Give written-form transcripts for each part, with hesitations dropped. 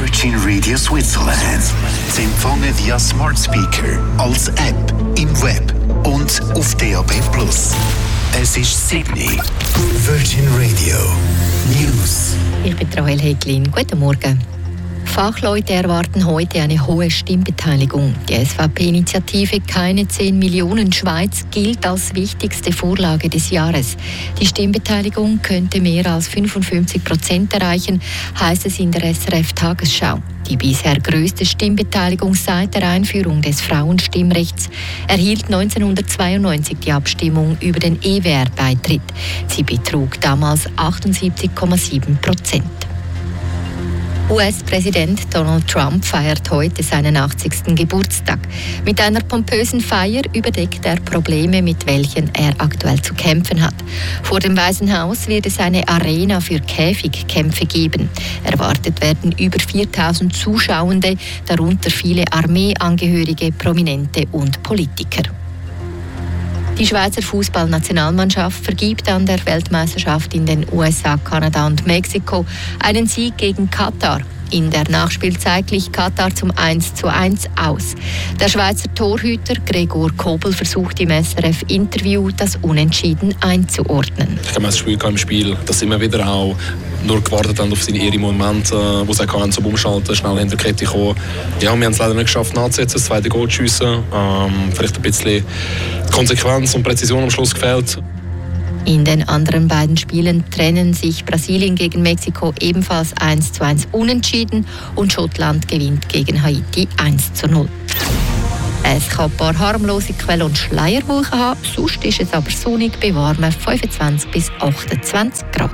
Virgin Radio Switzerland. Sie empfangen via Smart Speaker, als App, im Web und auf DAB+. Es ist Sydney. Virgin Radio News. Ich bin Rahel Heglin. Guten Morgen. Fachleute erwarten heute eine hohe Stimmbeteiligung. Die SVP-Initiative Keine 10 Millionen Schweiz gilt als wichtigste Vorlage des Jahres. Die Stimmbeteiligung könnte mehr als 55% erreichen, heißt es in der SRF-Tagesschau. Die bisher größte Stimmbeteiligung seit der Einführung des Frauenstimmrechts erhielt 1992 die Abstimmung über den EWR-Beitritt. Sie betrug damals 78,7%. US-Präsident Donald Trump feiert heute seinen 80. Geburtstag. Mit einer pompösen Feier überdeckt er Probleme, mit welchen er aktuell zu kämpfen hat. Vor dem Weißen Haus wird es eine Arena für Käfigkämpfe geben. Erwartet werden über 4000 Zuschauende, darunter viele Armeeangehörige, Prominente und Politiker. Die Schweizer Fußballnationalmannschaft vergibt an der Weltmeisterschaft in den USA, Kanada und Mexiko einen Sieg gegen Katar. In der Nachspielzeit glich Katar zum 1:1 aus. Der Schweizer Torhüter Gregor Kobel versucht im SRF-Interview, das Unentschieden einzuordnen. Ich habe das Gefühl im Spiel, dass sie immer wieder auch nur gewartet haben auf ihre Momente, wo sie auch zum Umschalten schnell hinter die Kette kommen. Ja, wir haben es leider nicht geschafft, nachzusetzen, das zweite Goal zu schiessen. Vielleicht ein bisschen Konsequenz und Präzision am Schluss gefehlt. In den anderen beiden Spielen trennen sich Brasilien gegen Mexiko ebenfalls 1:1 unentschieden und Schottland gewinnt gegen Haiti 1:0. Es kann ein paar harmlose Quellen und Schleierwolken haben, sonst ist es aber sonnig bei warmen 25 bis 28 Grad.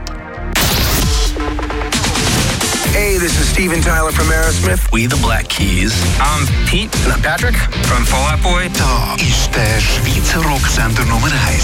Hey, this is Steven Tyler from Aerosmith. We the Black Keys. I'm Pete. And I'm Patrick from Fall Out Boy. Da ist der Schweizer Rocksender Nummer 1.